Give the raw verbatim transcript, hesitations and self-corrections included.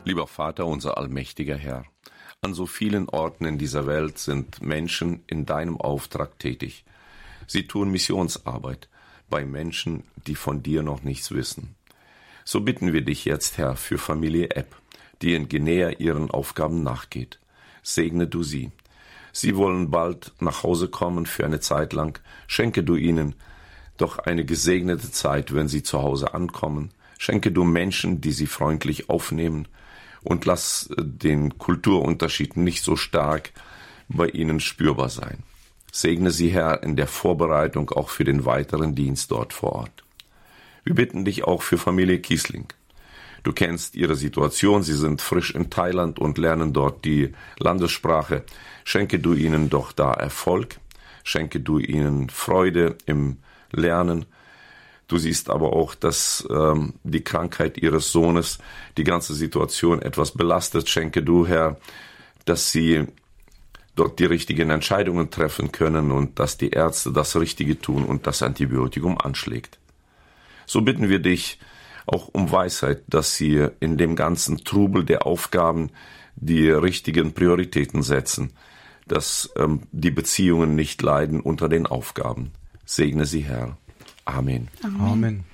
Lieber Vater, unser allmächtiger Herr, an so vielen Orten in dieser Welt sind Menschen in deinem Auftrag tätig. Sie tun Missionsarbeit bei Menschen, die von dir noch nichts wissen. So bitten wir dich jetzt, Herr, für Familie Epp, die in Guinea ihren Aufgaben nachgeht. Segne du sie. Sie wollen bald nach Hause kommen für eine Zeit lang. Schenke du ihnen doch eine gesegnete Zeit, wenn sie zu Hause ankommen. Schenke du Menschen, die sie freundlich aufnehmen, und lass den Kulturunterschied nicht so stark bei ihnen spürbar sein. Segne sie, Herr, in der Vorbereitung auch für den weiteren Dienst dort vor Ort. Wir bitten dich auch für Familie Kiesling. Du kennst ihre Situation, sie sind frisch in Thailand und lernen dort die Landessprache. Schenke du ihnen doch da Erfolg, schenke du ihnen Freude im Lernen. Du siehst aber auch, dass ähm, die Krankheit ihres Sohnes die ganze Situation etwas belastet. Schenke du, Herr, dass sie dort die richtigen Entscheidungen treffen können und dass die Ärzte das Richtige tun und das Antibiotikum anschlägt. So bitten wir dich auch um Weisheit, dass sie in dem ganzen Trubel der Aufgaben die richtigen Prioritäten setzen, dass ähm, die Beziehungen nicht leiden unter den Aufgaben. Segne sie, Herr. Amen. Amen. Amen.